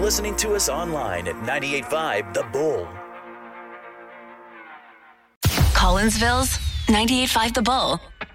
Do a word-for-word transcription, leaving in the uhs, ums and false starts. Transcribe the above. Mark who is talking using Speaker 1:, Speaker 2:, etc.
Speaker 1: listening to us online at ninety-eight point five The Bull.
Speaker 2: Collinsville's ninety-eight point five The Bull.